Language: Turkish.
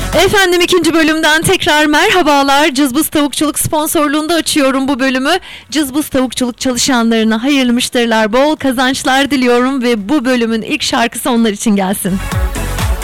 Efendim ikinci bölümden tekrar merhabalar. Cızbız Tavukçuluk sponsorluğunda açıyorum bu bölümü. Cızbız Tavukçuluk çalışanlarına hayırlı müşteriler, bol kazançlar diliyorum ve bu bölümün ilk şarkısı onlar için gelsin.